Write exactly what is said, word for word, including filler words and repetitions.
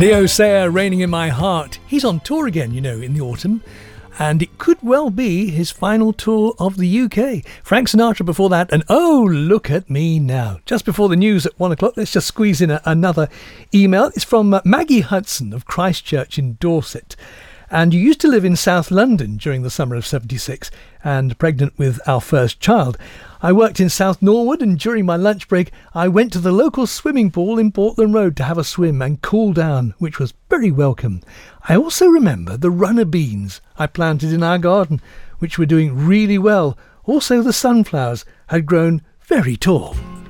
Leo Sayer, Raining in My Heart. He's on tour again, you know, in the autumn, and it could well be his final tour of the U K. Frank Sinatra before that, and oh, look at me now. Just before the news at one o'clock, let's just squeeze in a, another email. It's from uh, Maggie Hudson of Christchurch in Dorset. And you used to live in South London during the summer of seventy-six and pregnant with our first child. I worked in South Norwood, and during my lunch break I went to the local swimming pool in Portland Road to have a swim and cool down, which was very welcome. I also remember the runner beans I planted in our garden, which were doing really well. Also the sunflowers had grown very tall.